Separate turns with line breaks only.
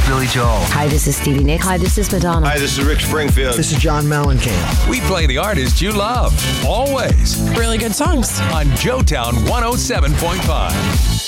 Billy Joel.
Hi, this is Stevie Nicks.
Hi, this is Madonna.
Hi, this is Rick Springfield.
This is John Mellencamp.
We play the artists you love, always.
Really good songs.
On Joetown 107.5.